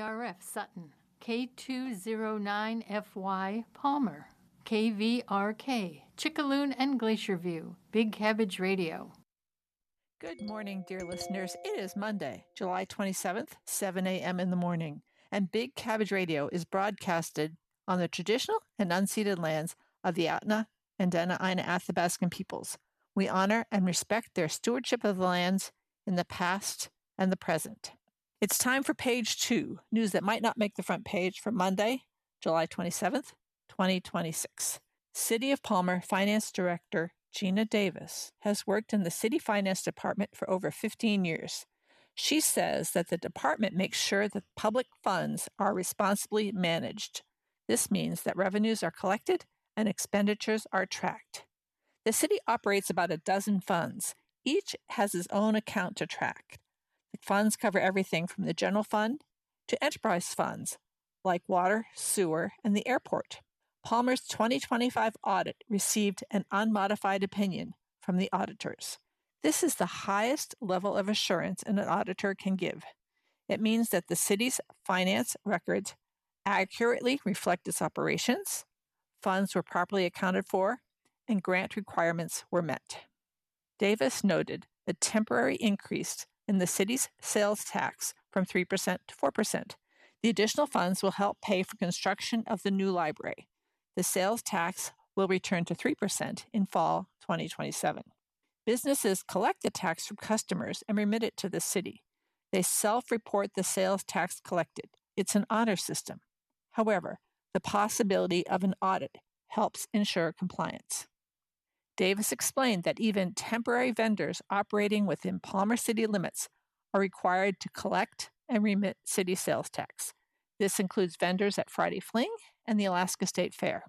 KVRF Sutton, K209FY Palmer, KVRK Chickaloon and Glacier View, Big Cabbage Radio. Good morning, dear listeners. It is Monday, July 27th, 7 a.m. in the morning, and Big Cabbage Radio is broadcasted on the traditional and unceded lands of the Ahtna and Dena'ina Athabascan peoples. We honor and respect their stewardship of the lands in the past and the present. It's time for Page 2, news that might not make the front page for Monday, July 27th, 2026. City of Palmer Finance Director Gina Davis has worked in the City Finance Department for over 15 years. She says that the department makes sure that public funds are responsibly managed. This means that revenues are collected and expenditures are tracked. The city operates about a dozen funds. Each has its own account to track. The funds cover everything from the general fund to enterprise funds like water, sewer, and the airport. Palmer's 2025 audit received an unmodified opinion from the auditors. This is the highest level of assurance an auditor can give. It means that the city's finance records accurately reflect its operations, funds were properly accounted for, and grant requirements were met. Davis noted the temporary increase in the city's sales tax from 3% to 4%. The additional funds will help pay for construction of the new library. The sales tax will return to 3% in fall 2027. Businesses collect the tax from customers and remit it to the city. They self-report the sales tax collected. It's an honor system. However, the possibility of an audit helps ensure compliance. Davis explained that even temporary vendors operating within Palmer City limits are required to collect and remit city sales tax. This includes vendors at Friday Fling and the Alaska State Fair.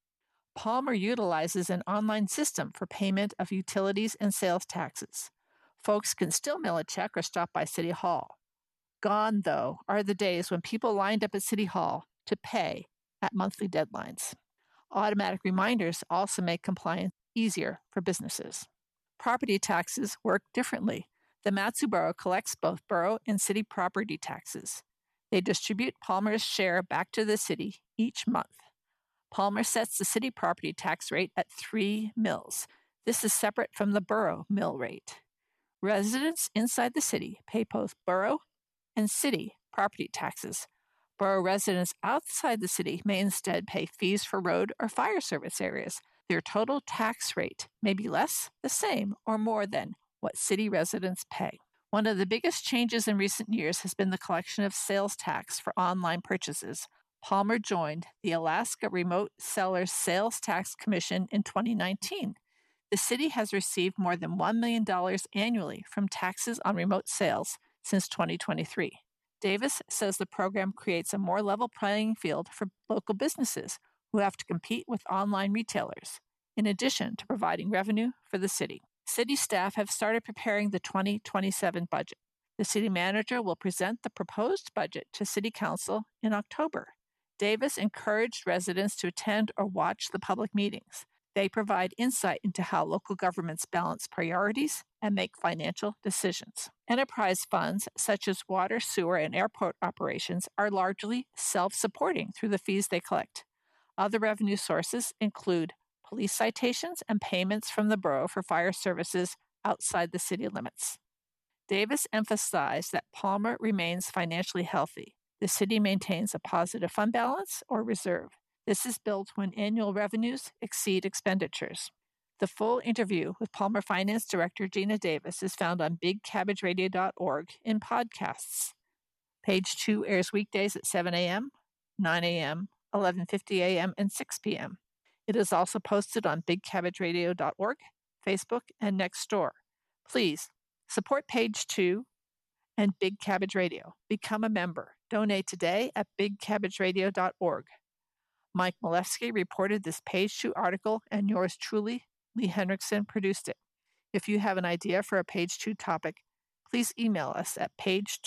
Palmer utilizes an online system for payment of utilities and sales taxes. Folks can still mail a check or stop by City Hall. Gone, though, are the days when people lined up at City Hall to pay at monthly deadlines. Automatic reminders also make compliance easier for businesses. Property taxes work differently. The Mat-Su Borough collects both borough and city property taxes. They distribute Palmer's share back to the city each month. Palmer sets the city property tax rate at 3 mills. This is separate from the borough mill rate. Residents inside the city pay both borough and city property taxes. Borough residents outside the city may instead pay fees for road or fire service areas. Their total tax rate may be less, the same, or more than what city residents pay. One of the biggest changes in recent years has been the collection of sales tax for online purchases. Palmer joined the Alaska Remote Sellers Sales Tax Commission in 2019. The city has received more than $1 million annually from taxes on remote sales since 2023. Davis says the program creates a more level playing field for local businesses who have to compete with online retailers, in addition to providing revenue for the city. City staff have started preparing the 2027 budget. The city manager will present the proposed budget to City Council in October. Davis encouraged residents to attend or watch the public meetings. They provide insight into how local governments balance priorities and make financial decisions. Enterprise funds, such as water, sewer, and airport operations, are largely self-supporting through the fees they collect. Other revenue sources include police citations and payments from the borough for fire services outside the city limits. Davis emphasized that Palmer remains financially healthy. The city maintains a positive fund balance or reserve. This is built when annual revenues exceed expenditures. The full interview with Palmer Finance Director Gina Davis is found on bigcabbageradio.org in podcasts. Page 2 airs weekdays at 7 a.m., 9 a.m., 11:50 a.m., and 6 p.m. It is also posted on bigcabbageradio.org, Facebook, and Nextdoor. Please support Page 2 and Big Cabbage Radio. Become a member. Donate today at bigcabbageradio.org. Mike Malefsky reported this Page 2 article, and yours truly, Lee Henriksen, produced it. If you have an idea for a Page 2 topic, please email us at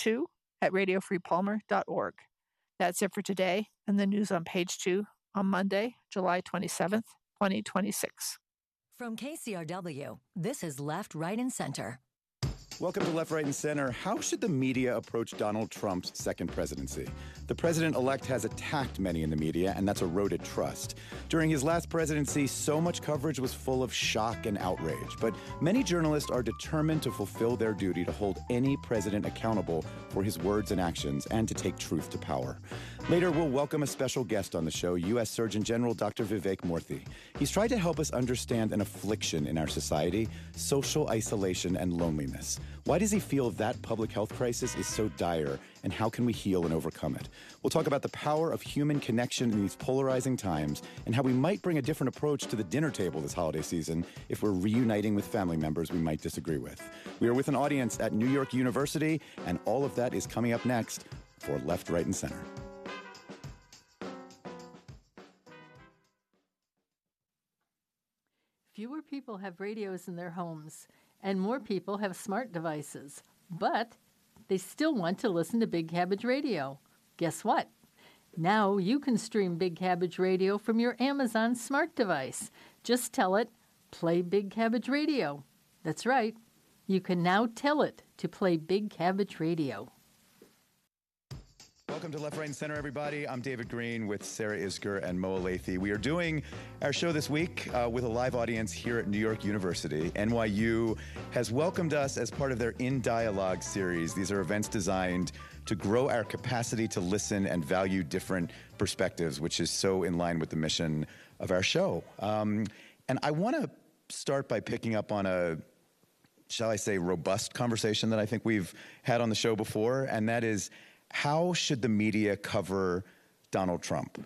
page2@radiofreepalmer.org. That's it for today and the news on Page 2 on Monday, July 27th, 2026. From KCRW, this is Left, Right, and Center. Welcome to Left, Right, and Center. How should the media approach Donald Trump's second presidency? The president-elect has attacked many in the media, and that's eroded trust. During his last presidency, so much coverage was full of shock and outrage. But many journalists are determined to fulfill their duty to hold any president accountable for his words and actions and to take truth to power. Later, we'll welcome a special guest on the show, U.S. Surgeon General Dr. Vivek Murthy. He's tried to help us understand an affliction in our society, social isolation and loneliness. Why does he feel that public health crisis is so dire, and how can we heal and overcome it? We'll talk about the power of human connection in these polarizing times and how we might bring a different approach to the dinner table this holiday season if we're reuniting with family members we might disagree with. We are with an audience at New York University, and all of that is coming up next for Left, Right, and Center. Fewer people have radios in their homes, and more people have smart devices. But they still want to listen to Big Cabbage Radio. Guess what? Now you can stream Big Cabbage Radio from your Amazon smart device. Just tell it, play Big Cabbage Radio. That's right. You can now tell it to play Big Cabbage Radio. Welcome to Left, Right, and Center, everybody. I'm David Green with Sarah Isgur and Mo Alathe. We are doing our show this week with a live audience here at New York University. NYU has welcomed us as part of their In Dialogue series. These are events designed to grow our capacity to listen and value different perspectives, which is so in line with the mission of our show. And I want to start by picking up on a, shall I say, robust conversation that I think we've had on the show before, and that is, how should the media cover Donald Trump?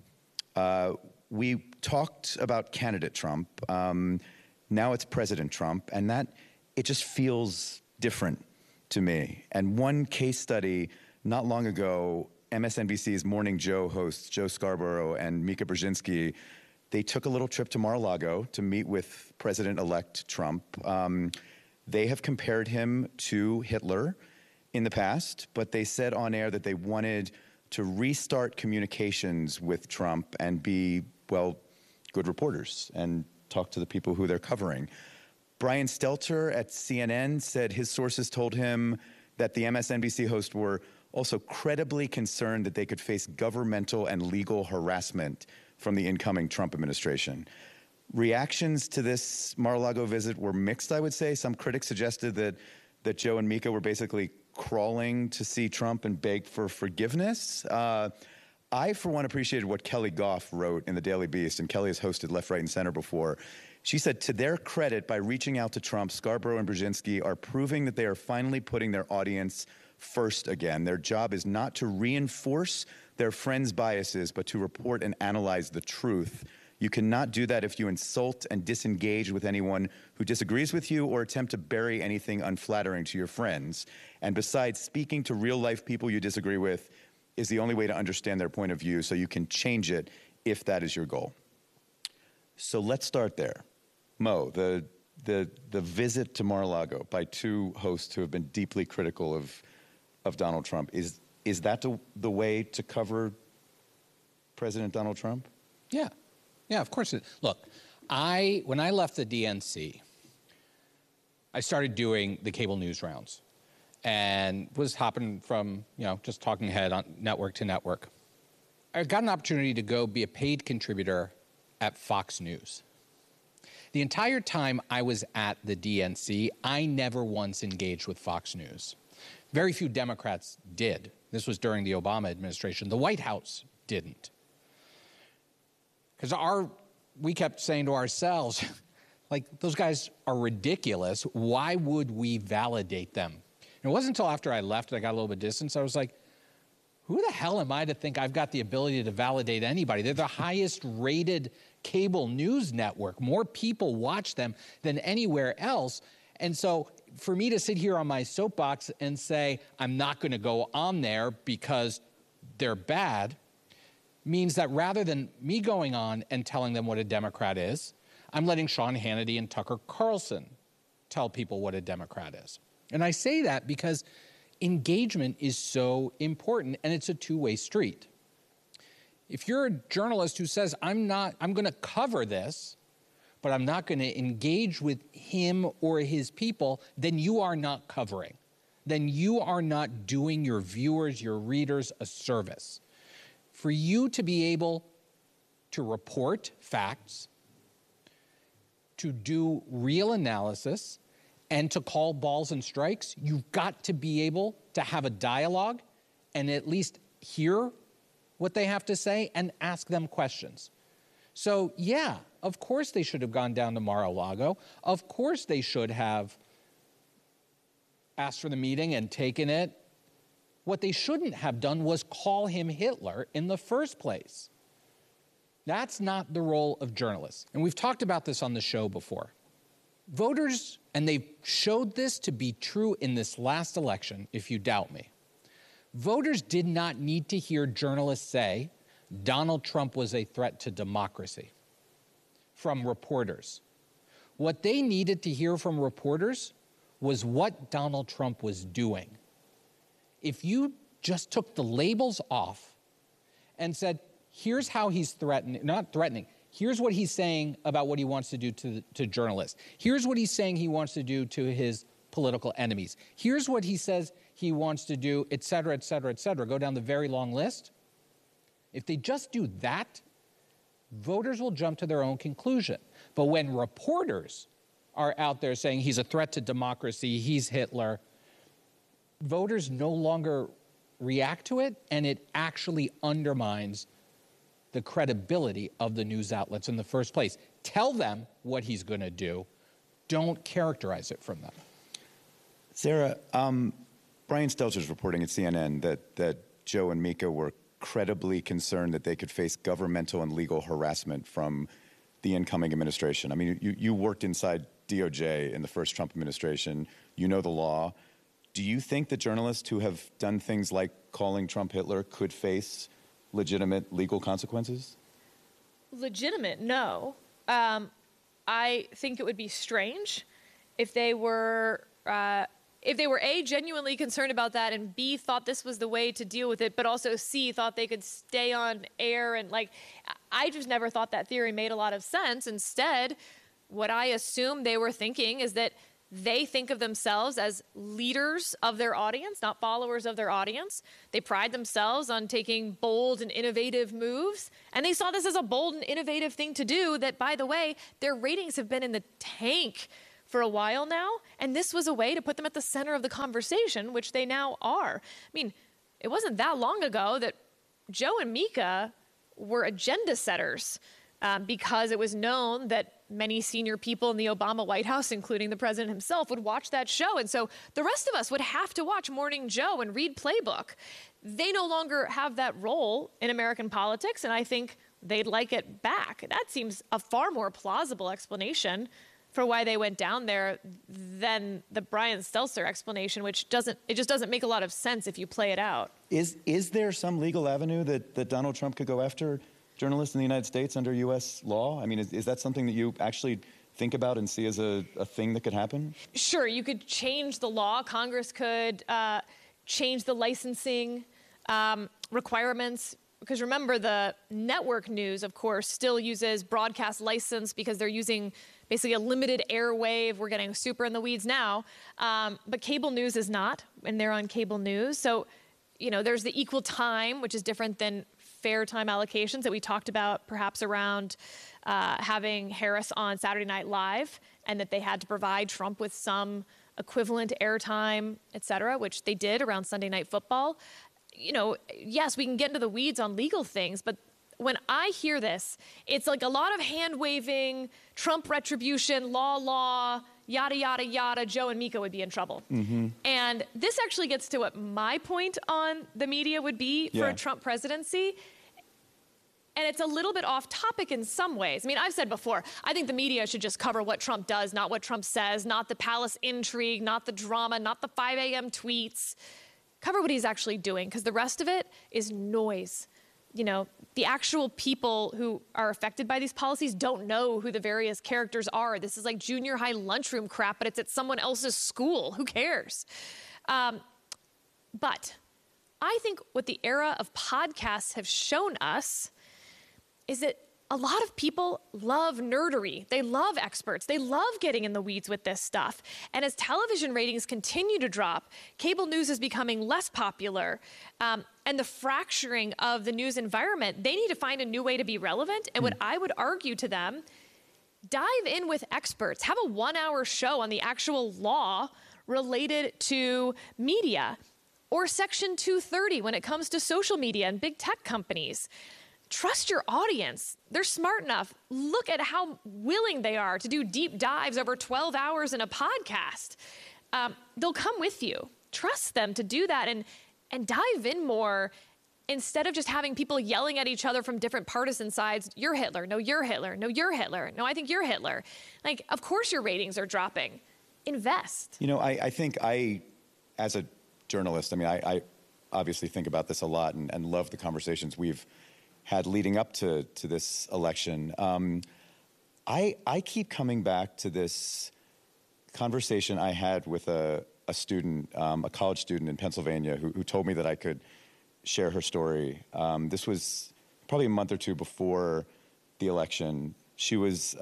We talked about candidate Trump. Now it's President Trump, and that it just feels different to me. And one case study not long ago, MSNBC's Morning Joe hosts Joe Scarborough and Mika Brzezinski, they took a little trip to Mar-a-Lago to meet with President-elect Trump. They have compared him to Hitler in the past, but they said on air that they wanted to restart communications with Trump and be, well, good reporters and talk to the people who they're covering. Brian Stelter at CNN said his sources told him that the MSNBC host were also credibly concerned that they could face governmental and legal harassment from the incoming Trump administration. Reactions to this Mar-a-Lago visit were mixed, I would say. Some critics suggested that Joe and Mika were basically crawling to see Trump and beg for forgiveness. I, for one, appreciated what Kelly Goff wrote in the Daily Beast, and Kelly has hosted Left, Right, and Center before. She said, to their credit, by reaching out to Trump, Scarborough and Brzezinski are proving that they are finally putting their audience first again. Their job is not to reinforce their friends' biases, but to report and analyze the truth. You cannot do that if you insult and disengage with anyone who disagrees with you or attempt to bury anything unflattering to your friends. And besides, speaking to real-life people you disagree with is the only way to understand their point of view, so you can change it if that is your goal. So let's start there. Mo, the visit to Mar-a-Lago by two hosts who have been deeply critical of Donald Trump, is that the way to cover President Donald Trump? Yeah. Yeah, of course. Look, when I left the DNC, I started doing the cable news rounds and was hopping from, just talking head on network to network. I got an opportunity to go be a paid contributor at Fox News. The entire time I was at the DNC, I never once engaged with Fox News. Very few Democrats did. This was during the Obama administration. The White House didn't. Because we kept saying to ourselves, like, those guys are ridiculous. Why would we validate them? And it wasn't until after I left and I got a little bit of distance, I was like, who the hell am I to think I've got the ability to validate anybody? They're the highest rated cable news network. More people watch them than anywhere else. And so for me to sit here on my soapbox and say, I'm not going to go on there because they're bad, means that rather than me going on and telling them what a Democrat is, I'm letting Sean Hannity and Tucker Carlson tell people what a Democrat is. And I say that because engagement is so important, and it's a two-way street. If you're a journalist who says, I'm going to cover this, but I'm not going to engage with him or his people, then you are not covering. then you are not doing your viewers, your readers a service. For you to be able to report facts, to do real analysis, and to call balls and strikes, you've got to be able to have a dialogue and at least hear what they have to say and ask them questions. So, yeah, of course they should have gone down to Mar-a-Lago. Of course they should have asked for the meeting and taken it. What they shouldn't have done was call him Hitler in the first place. That's not the role of journalists. And we've talked about this on the show before. Voters, and they've showed this to be true in this last election, if you doubt me, voters did not need to hear journalists say Donald Trump was a threat to democracy from reporters. What they needed to hear from reporters was what Donald Trump was doing. If you just took the labels off and said, here's how he's threatening, not threatening, here's what he's saying about what he wants to do to journalists. Here's what he's saying he wants to do to his political enemies. Here's what he says he wants to do, et cetera, et cetera, et cetera. Go down the very long list. If they just do that, voters will jump to their own conclusion. But when reporters are out there saying he's a threat to democracy, he's Hitler, voters no longer react to it, and it actually undermines the credibility of the news outlets in the first place. Tell them what he's going to do. Don't characterize it from them. Sarah, Brian Stelter's reporting at CNN that Joe and Mika were credibly concerned that they could face governmental and legal harassment from the incoming administration. I mean, you worked inside DOJ in the first Trump administration. You know the law. Do you think that journalists who have done things like calling Trump Hitler could face legitimate legal consequences? Legitimate, no. I think it would be strange if they were A, genuinely concerned about that, and B, thought this was the way to deal with it, but also C, thought they could stay on air. And I just never thought that theory made a lot of sense. Instead, what I assume they were thinking is that they think of themselves as leaders of their audience, not followers of their audience. They pride themselves on taking bold and innovative moves, and they saw this as a bold and innovative thing to do that, by the way, their ratings have been in the tank for a while now, and this was a way to put them at the center of the conversation, which they now are. I mean, it wasn't that long ago that Joe and Mika were agenda setters because it was known that many senior people in the Obama White House, including the president himself, would watch that show. And so the rest of us would have to watch Morning Joe and read Playbook. They no longer have that role in American politics, and I think they'd like it back. That seems a far more plausible explanation for why they went down there than the Brian Stelter explanation, which just doesn't make a lot of sense if you play it out. Is there some legal avenue that Donald Trump could go after journalists in the United States under U.S. law? I mean, is that something that you actually think about and see as a thing that could happen? Sure, you could change the law. Congress could change the licensing requirements. Because remember, the network news, of course, still uses broadcast license because they're using basically a limited airwave. We're getting super in the weeds now. But cable news is not, and they're on cable news. So, there's the equal time, which is different than fair time allocations that we talked about, perhaps around having Harris on Saturday Night Live, and that they had to provide Trump with some equivalent airtime, et cetera, which they did around Sunday Night Football. Yes, we can get into the weeds on legal things, but when I hear this, it's like a lot of hand-waving, Trump retribution, law, yada, yada, yada. Joe and Mika would be in trouble. Mm-hmm. And this actually gets to what my point on the media would be for a Trump presidency. And it's a little bit off topic in some ways. I mean, I've said before, I think the media should just cover what Trump does, not what Trump says, not the palace intrigue, not the drama, not the 5 a.m. tweets. Cover what he's actually doing, because the rest of it is noise. The actual people who are affected by these policies don't know who the various characters are. This is like junior high lunchroom crap, but it's at someone else's school. Who cares? But I think what the era of podcasts have shown us is that a lot of people love nerdery. They love experts. They love getting in the weeds with this stuff. And as television ratings continue to drop, cable news is becoming less popular. And the fracturing of the news environment, they need to find a new way to be relevant. And what I would argue to them, dive in with experts. Have a 1-hour show on the actual law related to media, or Section 230 when it comes to social media and big tech companies. Trust your audience. They're smart enough. Look at how willing they are to do deep dives over 12 hours in a podcast. They'll come with you. Trust them to do that and dive in more, instead of just having people yelling at each other from different partisan sides. You're Hitler. No, you're Hitler. No, you're Hitler. No, I think you're Hitler. Like, of course your ratings are dropping. Invest. You know, I think as a journalist, I mean, I obviously think about this a lot and love the conversations we've had leading up to this election. I keep coming back to this conversation I had with a student, a college student in Pennsylvania who told me that I could share her story. This was probably a month or two before the election. She was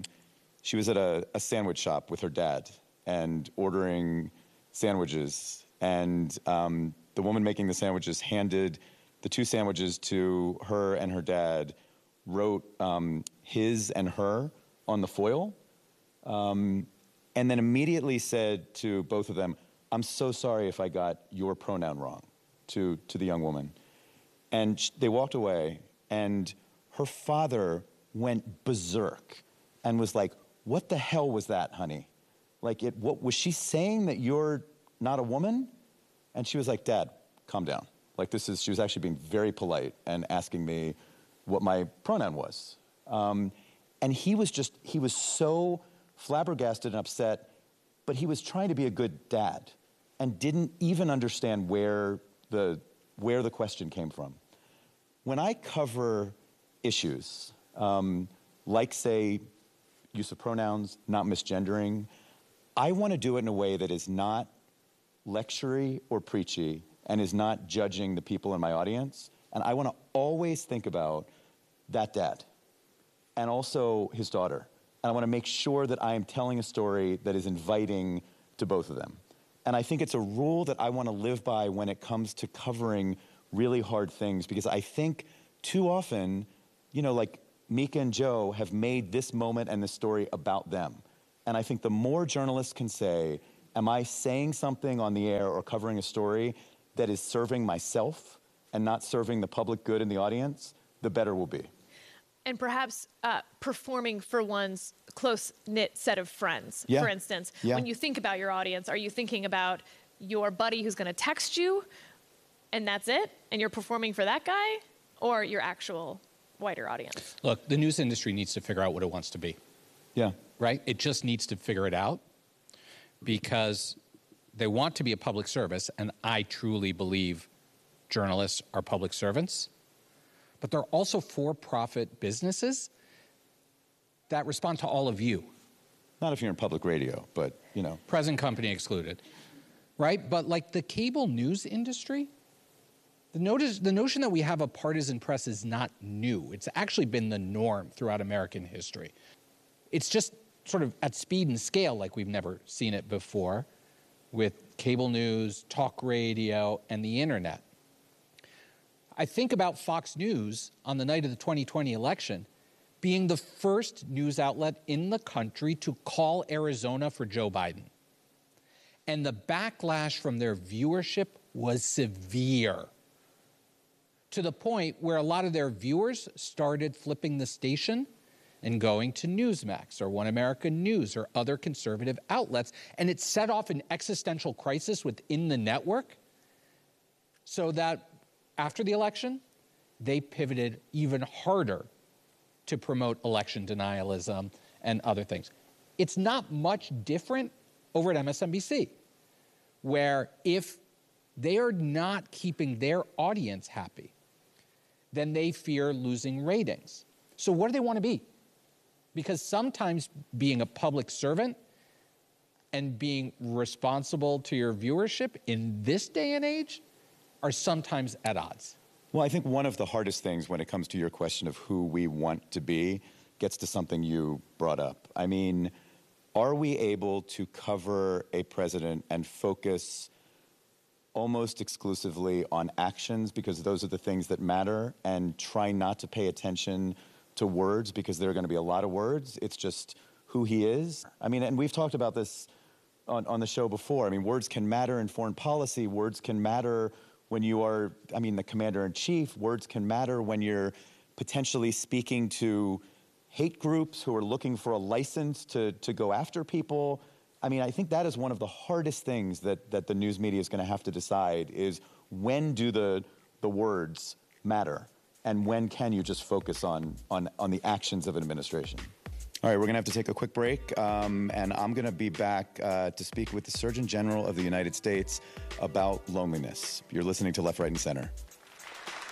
at a sandwich shop with her dad and ordering sandwiches. And the woman making the sandwiches handed the 2 sandwiches to her and her dad, wrote his and her on the foil, and then immediately said to both of them, "I'm so sorry if I got your pronoun wrong," to the young woman. And they walked away, and her father went berserk and was like, "What the hell was that, honey? Like, what was she saying, that you're not a woman?" And she was like, "Dad, calm down. Like, she was actually being very polite and asking me what my pronoun was." And he was so flabbergasted and upset, but he was trying to be a good dad and didn't even understand where the question came from. When I cover issues, like, say, use of pronouns, not misgendering, I want to do it in a way that is not lectury or preachy and is not judging the people in my audience. And I want to always think about that dad and also his daughter. And I want to make sure that I am telling a story that is inviting to both of them. And I think it's a rule that I want to live by when it comes to covering really hard things, because I think too often, you know, like Mika and Joe have made this moment and this story about them. And I think the more journalists can say, am I saying something on the air or covering a story that is serving myself and not serving the public good in the audience, the better we'll be. And perhaps performing for one's close-knit set of friends, for instance. When you think about your audience, are you thinking about your buddy who's going to text you and that's it, and you're performing for that guy, or your actual wider audience? Look, the news industry needs to figure out what it wants to be. Yeah. Right? It just needs to figure it out, because they want to be a public service, and I truly believe journalists are public servants, but they're also for-profit businesses that respond to all of you. Not if you're in public radio, but, you know. Present company excluded, right? But like the cable news industry, the notion that we have a partisan press is not new. It's actually been the norm throughout American history. It's just sort of at speed and scale like we've never seen it before, with cable news, talk radio, and the internet. I think about Fox News on the night of the 2020 election being the first news outlet in the country to call Arizona for Joe Biden. And the backlash from their viewership was severe, to the point where a lot of their viewers started flipping the station and going to Newsmax or One American News or other conservative outlets. And it set off an existential crisis within the network, so that after the election, they pivoted even harder to promote election denialism and other things. It's not much different over at MSNBC, where if they are not keeping their audience happy, then they fear losing ratings. So what do they want to be? Because sometimes being a public servant and being responsible to your viewership in this day and age are sometimes at odds. Well, I think one of the hardest things when it comes to your question of who we want to be gets to something you brought up. I mean, are we able to cover a president and focus almost exclusively on actions because those are the things that matter, and try not to pay attention to words because there are going to be a lot of words? It's just who he is. I mean, and we've talked about this on the show before. I mean, words can matter in foreign policy. Words can matter when you are, the commander-in-chief. Words can matter when you're potentially speaking to hate groups who are looking for a license to go after people. I mean, I think that is one of the hardest things that the news media is going to have to decide is when do the words matter, and when can you just focus on the actions of an administration? All right, we're going to have to take a quick break, and I'm going to be back to speak with the Surgeon General of the United States about loneliness. You're listening to Left, Right, and Center.